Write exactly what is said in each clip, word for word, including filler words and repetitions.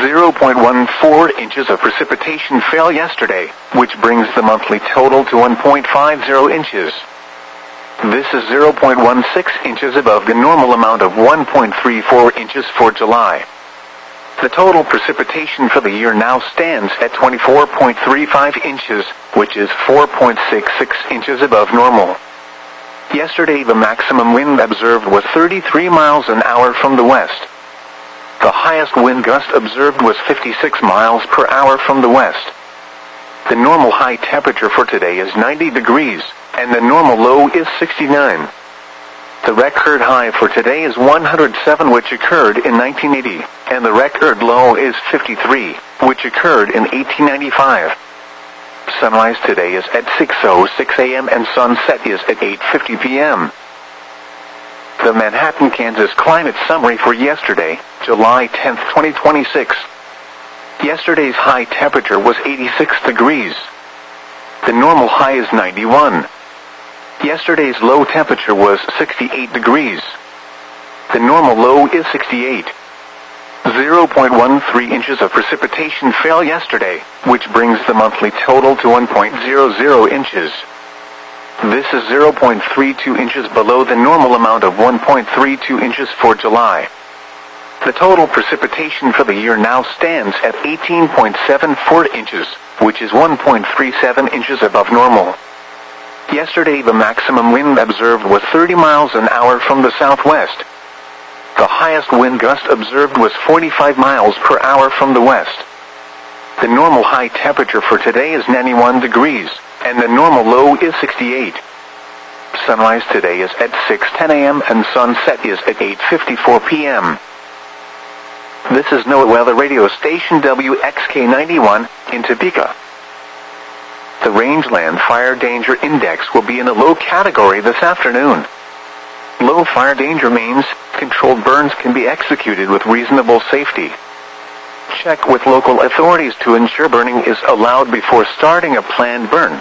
zero point one four inches of precipitation fell yesterday, which brings the monthly total to one point five zero inches. This is zero point one six inches above the normal amount of one point three four inches for July. The total precipitation for the year now stands at twenty-four point three five inches, which is four point six six inches above normal. Yesterday the maximum wind observed was thirty-three miles an hour from the west. The highest wind gust observed was fifty-six miles per hour from the west. The normal high temperature for today is ninety degrees, and the normal low is sixty-nine. The record high for today is one hundred seven, which occurred in nineteen eighty, and the record low is fifty-three, which occurred in eighteen ninety-five. Sunrise today is at six oh six a m and sunset is at eight fifty p m The Manhattan, Kansas climate summary for yesterday, July tenth, twenty twenty-six. Yesterday's high temperature was eighty-six degrees. The normal high is ninety-one. Yesterday's low temperature was sixty-eight degrees. The normal low is sixty-eight. zero point one three inches of precipitation fell yesterday, which brings the monthly total to one point zero zero inches. This is zero point three two inches below the normal amount of one point three two inches for July. The total precipitation for the year now stands at eighteen point seven four inches, which is one point three seven inches above normal. Yesterday the maximum wind observed was thirty miles an hour from the southwest. The highest wind gust observed was forty-five miles per hour from the west. The normal high temperature for today is ninety-one degrees, and the normal low is sixty-eight. Sunrise today is at six ten a m and sunset is at eight fifty-four p m This is NOAA Weather Radio Station W X K ninety-one in Topeka. The Rangeland Fire Danger Index will be in a low category this afternoon. Low fire danger means controlled burns can be executed with reasonable safety. Check with local authorities to ensure burning is allowed before starting a planned burn.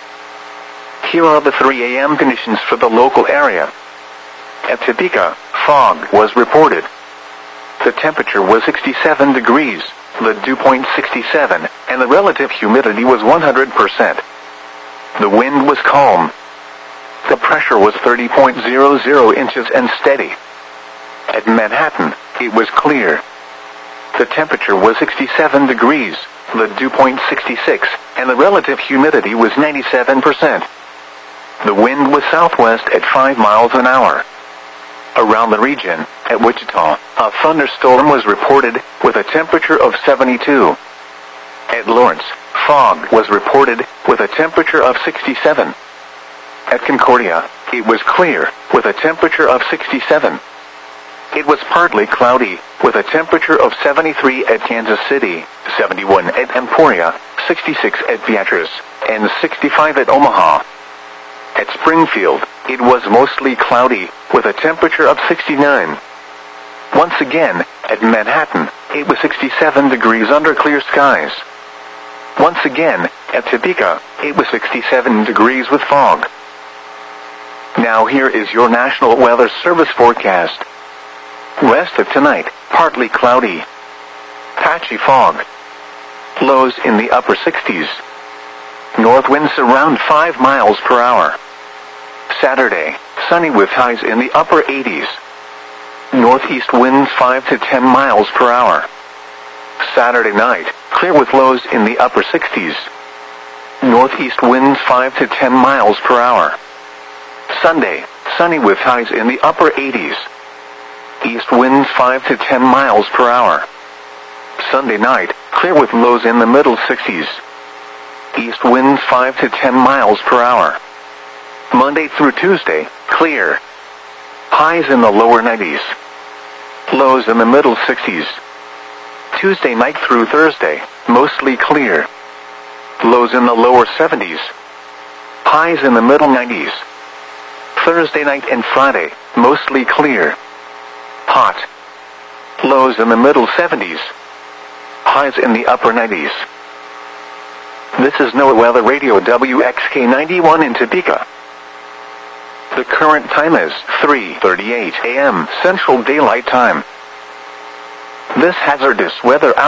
Here are the three a m conditions for the local area. At Topeka, fog was reported. The temperature was sixty-seven degrees, the dew point sixty-seven, and the relative humidity was one hundred percent. The wind was calm. The pressure was thirty point zero zero inches and steady. At Manhattan, it was clear. The temperature was sixty-seven degrees, the dew point sixty-six, and the relative humidity was ninety-seven percent. The wind was southwest at five miles an hour. Around the region, at Wichita, a thunderstorm was reported with a temperature of seventy-two. At Lawrence, fog was reported with a temperature of sixty-seven. At Concordia, it was clear with a temperature of sixty-seven. It was partly cloudy with a temperature of seventy-three at Kansas City, seventy-one at Emporia, sixty-six at Beatrice, and sixty-five at Omaha. At Springfield, it was mostly cloudy with a temperature of sixty-nine. Once again, at Manhattan, it was sixty-seven degrees under clear skies. Once again, at Topeka, it was sixty-seven degrees with fog. Now here is your National Weather Service forecast. West of tonight, partly cloudy. Patchy fog. Lows in the upper sixties. North winds around five miles per hour. Saturday, sunny with highs in the upper eighties. Northeast winds five to ten miles per hour. Saturday night, clear with lows in the upper sixties. Northeast winds five to ten miles per hour. Sunday, sunny with highs in the upper eighties. East winds five to ten miles per hour. Sunday night, clear with lows in the middle sixties. East winds five to ten miles per hour. Monday through Tuesday, clear. Highs in the lower nineties. Lows in the middle sixties. Tuesday night through Thursday, mostly clear. Lows in the lower seventies. Highs in the middle nineties. Thursday night and Friday, mostly clear. Hot. Lows in the middle seventies. Highs in the upper nineties. This is NOAA Weather Radio W X K ninety-one in Topeka. The current time is three thirty-eight a m Central Daylight Time. This hazardous weather